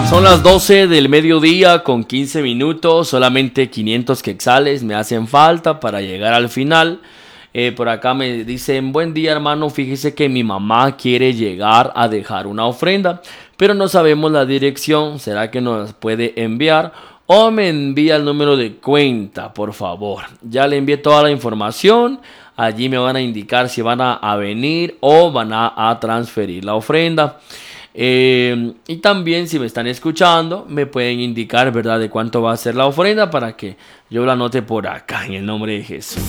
Son las 12 del mediodía con 15 minutos, solamente 500 quetzales me hacen falta para llegar al final. Por acá me dicen, buen día hermano, fíjese que mi mamá quiere llegar a dejar una ofrenda, pero no sabemos la dirección, ¿será que nos puede enviar? O me envía el número de cuenta, por favor. Ya le envié toda la información, allí me van a indicar si van a venir o van a transferir la ofrenda. Y también si me están escuchando me pueden indicar, ¿verdad?, de cuánto va a ser la ofrenda para que yo la anote por acá en el nombre de Jesús.